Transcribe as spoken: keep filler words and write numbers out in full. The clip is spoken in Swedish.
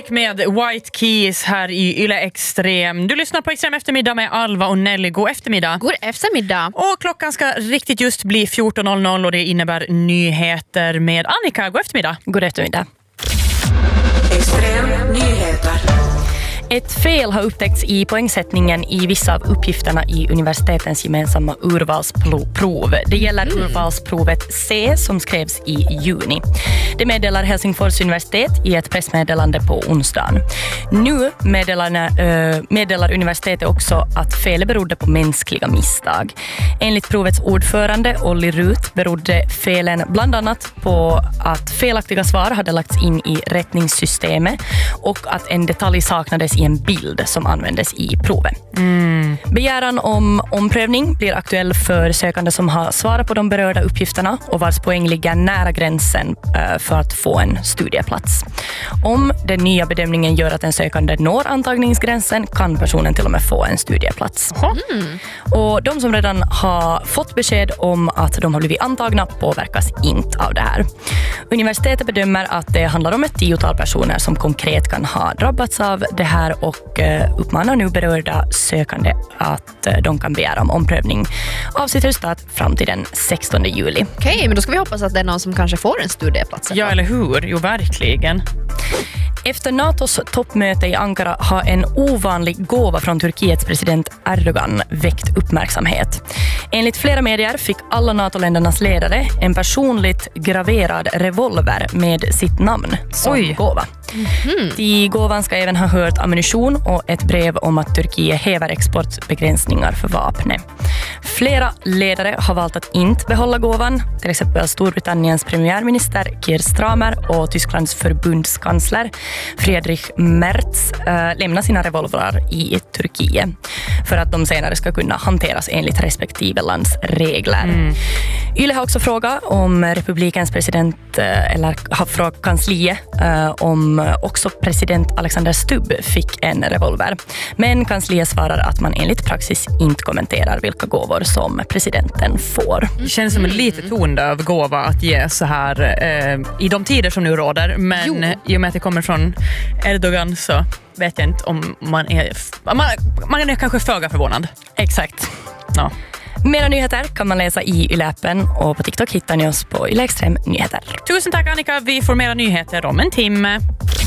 Like med White Keys här i Yle Extrem. Du lyssnar på Extrem eftermiddag med Alva och Nelly. God eftermiddag. God eftermiddag. Och klockan ska riktigt just bli fjorton noll noll och det innebär nyheter med Annika. God eftermiddag. God eftermiddag. Extrem nyheter. Ett fel har upptäckts i poängsättningen i vissa av uppgifterna i universitetens gemensamma urvalsprov. Det gäller mm. urvalsprovet C som skrevs i juni. Det meddelar Helsingfors universitet i ett pressmeddelande på onsdagen. Nu meddelar, äh, meddelar universitetet också att felet berodde på mänskliga misstag. Enligt provets ordförande Olli Rut berodde felen bland annat på att felaktiga svar hade lagts in i rättningssystemet och att en detalj saknades i en bild som användes i provet. Mm. Begäran om omprövning blir aktuell för sökande som har svarat på de berörda uppgifterna och vars poäng ligger nära gränsen för att få en studieplats. Om den nya bedömningen gör att en sökande når antagningsgränsen kan personen till och med få en studieplats. Mm. Och de som redan har fått besked om att de har blivit antagna påverkas inte av det här. Universitetet bedömer att det handlar om ett tiotal personer som konkret kan ha drabbats av det här och uppmanar nu berörda sökande att de kan begära om omprövning av sitt resultat fram till den sextonde juli. Okej, okay, men då ska vi hoppas att det är någon som kanske får en studieplats. Ja, eller hur? Jo, verkligen. Efter NATOs toppmöte i Ankara har en ovanlig gåva från Turkiets president Erdogan väckt uppmärksamhet. Enligt flera medier fick alla NATO-ländernas ledare en personligt graverad revolver med sitt namn som Oj. gåva. Mm-hmm. Till gåvan ska även ha hört ammunition och ett brev om att Turkiet häver exportbegränsningar för vapnet. Flera ledare har valt att inte behålla gåvan, till exempel Storbritanniens premiärminister Keir Starmer och Tysklands förbundskansler Friedrich Merz äh, lämnar sina revolverar i Turkiet för att de senare ska kunna hanteras enligt respektive lands regler. Mm. Yle har också frågat om republikens president äh, eller har frågat kansliet äh, om också president Alexander Stubb fick en revolver. Men kansliet svarar att man enligt praxis inte kommenterar vilka gåvor som presidenten får. Det känns som en lite tondöv gåva att ge så här eh, i de tider som nu råder. Men jo. i och med att det kommer från Erdogan så vet jag inte om man är... Man, man är kanske föga förvånad. Exakt. Ja. Mera nyheter kan man läsa i Yle-appen och på TikTok hittar ni oss på Yle Extrem Nyheter. Tusen tack Annika, vi får mera nyheter om en timme.